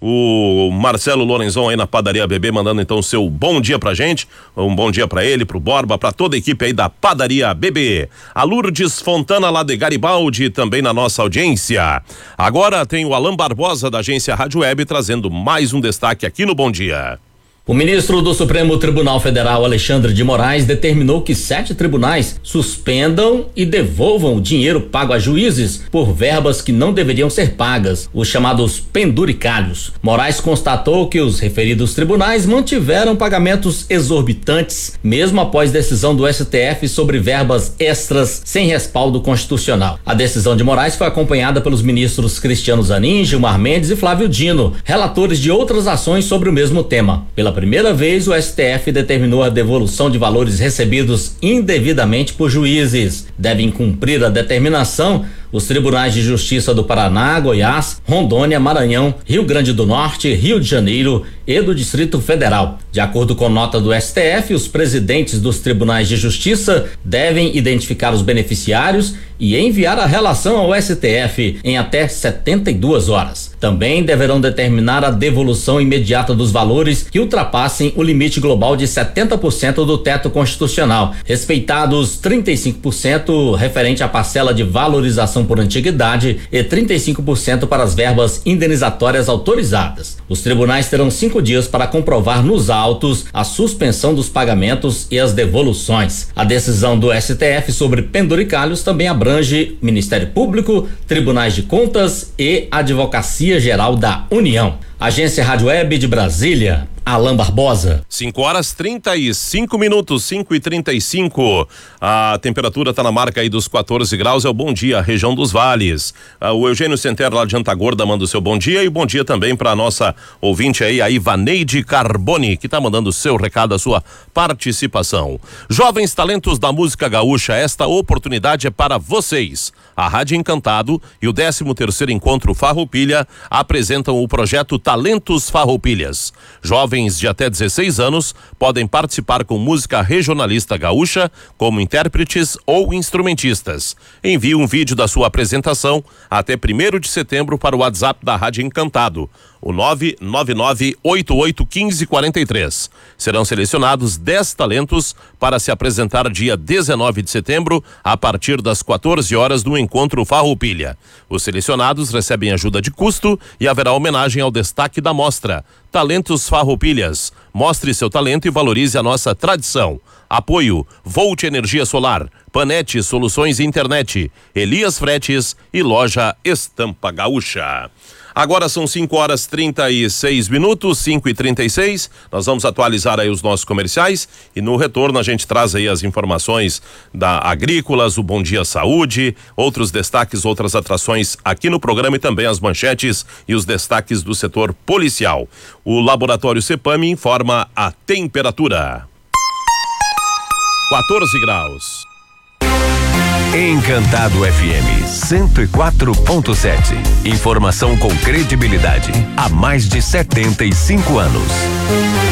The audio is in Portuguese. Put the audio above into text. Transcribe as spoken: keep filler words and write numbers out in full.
O Marcelo Lorenzon aí na Padaria B B mandando então o seu bom dia pra gente, um bom dia pra ele, pro Borba, pra toda a equipe aí da Padaria B B. A Lourdes Fontana lá de Garibaldi também na nossa audiência. Agora tem o Alan Barbosa da agência Rádio Web trazendo mais um destaque aqui no Bom Dia. O ministro do Supremo Tribunal Federal, Alexandre de Moraes, determinou que sete tribunais suspendam e devolvam o dinheiro pago a juízes por verbas que não deveriam ser pagas, os chamados penduricalhos. Moraes constatou que os referidos tribunais mantiveram pagamentos exorbitantes, mesmo após decisão do S T F sobre verbas extras sem respaldo constitucional. A decisão de Moraes foi acompanhada pelos ministros Cristiano Zanin, Gilmar Mendes e Flávio Dino, relatores de outras ações sobre o mesmo tema. Pela primeira vez, o S T F determinou a devolução de valores recebidos indevidamente por juízes. Devem cumprir a determinação os tribunais de justiça do Paraná, Goiás, Rondônia, Maranhão, Rio Grande do Norte, Rio de Janeiro e do Distrito Federal. De acordo com nota do S T F, os presidentes dos tribunais de justiça devem identificar os beneficiários e enviar a relação ao S T F em até setenta e duas horas. Também deverão determinar a devolução imediata dos valores que ultrapassem o limite global de setenta por cento do teto constitucional, respeitados trinta e cinco por cento referente à parcela de valorização por antiguidade e trinta e cinco por cento para as verbas indenizatórias autorizadas. Os tribunais terão cinco dias para comprovar nos autos a suspensão dos pagamentos e as devoluções. A decisão do S T F sobre penduricalhos também abrange Ministério Público, Tribunais de Contas e Advocacia Geral da União. Agência Rádio Web de Brasília, Alan Barbosa. cinco horas trinta e cinco minutos, cinco e trinta e cinco. A temperatura está na marca aí dos quatorze graus. É o bom dia, região dos vales. Ah, o Eugênio Senter lá de Antagorda manda o seu bom dia e bom dia também para nossa ouvinte aí, a Ivaneide Carboni, que está mandando o seu recado, a sua participação. Jovens talentos da música gaúcha, esta oportunidade é para vocês. A Rádio Encantado e o décimo terceiro encontro Farroupilha apresentam o projeto Talentos Farroupilhas. Jovens de até dezesseis anos podem participar com música regionalista gaúcha como intérpretes ou instrumentistas. Envie um vídeo da sua apresentação até primeiro de setembro para o WhatsApp da Rádio Encantado, o nove nove nove oito oito um cinco quatro três. Serão selecionados dez talentos para se apresentar dia dezenove de setembro a partir das quatorze horas no encontro Farroupilha. Os selecionados recebem ajuda de custo e haverá homenagem ao destaque da mostra. Talentos Farroupilhas. Mostre seu talento e valorize a nossa tradição. Apoio Volt Energia Solar, Panete Soluções Internet, Elias Fretes e Loja Estampa Gaúcha. Agora são cinco horas trinta e seis minutos, cinco e trinta e seis. Nós vamos atualizar aí os nossos comerciais e no retorno a gente traz aí as informações da Agrícolas, o Bom Dia Saúde, outros destaques, outras atrações aqui no programa e também as manchetes e os destaques do setor policial. O Laboratório Cepam informa a temperatura. quatorze graus. Encantado F M cento e quatro ponto sete. Informação com credibilidade há mais de setenta e cinco anos.